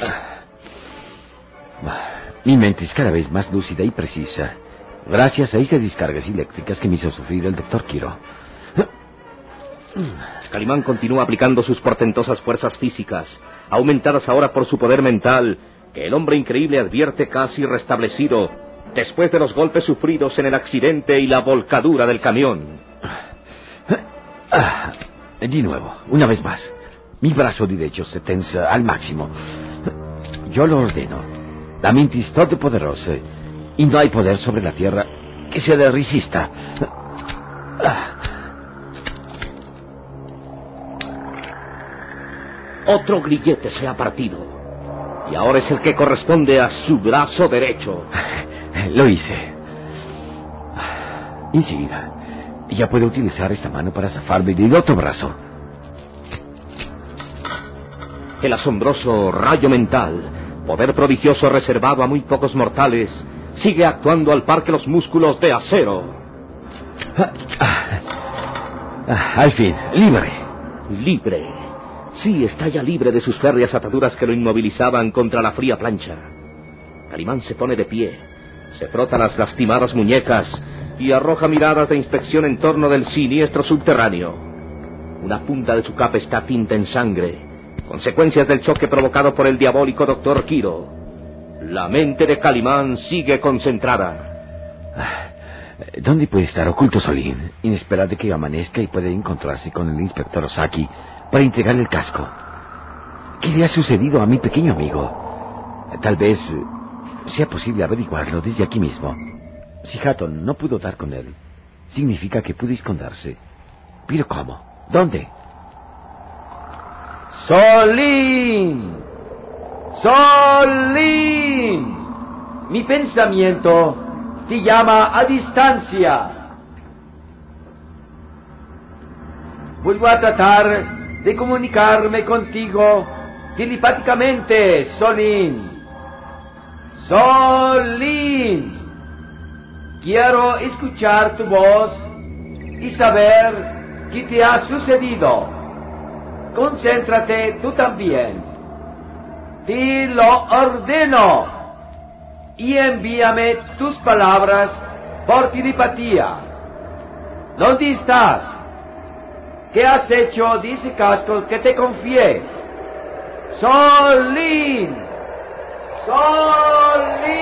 Mi mente es cada vez más lúcida y precisa, gracias a esas descargas eléctricas que me hizo sufrir el doctor Quiro. Calimán continúa aplicando sus portentosas fuerzas físicas, aumentadas ahora por su poder mental, que el hombre increíble advierte casi restablecido, después de los golpes sufridos en el accidente y la volcadura del camión. De nuevo, una vez más, mi brazo derecho se tensa al máximo. Yo lo ordeno. La mente es todopoderosa y no hay poder sobre la tierra que se le resista. Otro grillete se ha partido, y ahora es el que corresponde a su brazo derecho. Lo hice. Enseguida, ya puedo utilizar esta mano para zafarme del otro brazo. El asombroso rayo mental, poder prodigioso reservado a muy pocos mortales, sigue actuando al par que los músculos de acero. Al fin, libre. Libre. Sí, está ya libre de sus férreas ataduras que lo inmovilizaban contra la fría plancha. Calimán se pone de pie, se frota las lastimadas muñecas y arroja miradas de inspección en torno del siniestro subterráneo. Una punta de su capa está tinta en sangre, consecuencias del choque provocado por el diabólico doctor Quiro. La mente de Calimán sigue concentrada. ¿Dónde puede estar oculto Solín? Inesperado que amanezca y puede encontrarse con el inspector Ozaki para entregarle el casco. ¿Qué le ha sucedido a mi pequeño amigo? Tal vez sea posible averiguarlo desde aquí mismo. Si Hatton no pudo dar con él, significa que pudo esconderse. ¿Pero cómo? ¿Dónde? ¡Solín! ¡Solín! Mi pensamiento te llama a distancia. Vuelvo a tratar de comunicarme contigo telepáticamente, Solín. ¡Solín! Quiero escuchar tu voz y saber qué te ha sucedido. Concéntrate tú también. Te lo ordeno. Y envíame tus palabras por telepatía. ¿Dónde estás? ¿Qué has hecho de ese casco que te confié? Solín. Solín.